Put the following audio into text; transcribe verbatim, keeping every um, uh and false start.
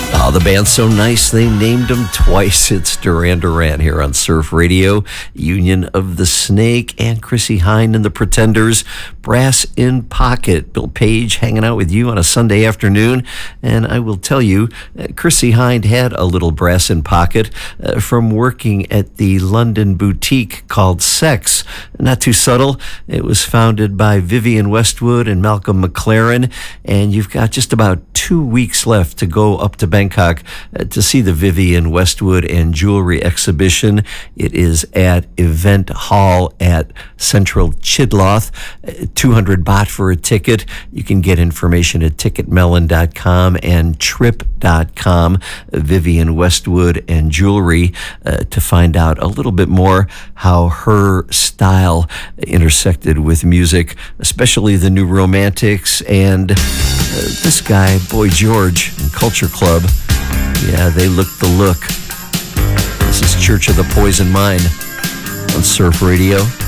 Oh, the band's so nice they named them twice. It's Duran Duran here on Surf Radio, Union of the Snake, and Chrissie Hynde and the Pretenders. Brass in Pocket. Bill Page hanging out with you on a Sunday afternoon. And I will tell you, uh, Chrissie Hynde had a little brass in pocket uh, from working at the London boutique called Sex. Not too subtle. It was founded by Vivienne Westwood and Malcolm McLaren. And you've got just about two weeks left to go up to Bangkok uh, to see the Vivienne Westwood and Jewelry exhibition. It is at Event Hall at Central Chidloth. Uh, two hundred baht for a ticket. You can get information at ticket melon dot com and trip dot com. Uh, Vivienne Westwood and Jewelry uh, to find out a little bit more how her style intersected with music, especially the New Romantics and uh, this guy, Boy George, and Culture Club. Yeah, they look the look. This is Church of the Poison Mind on Surf Radio.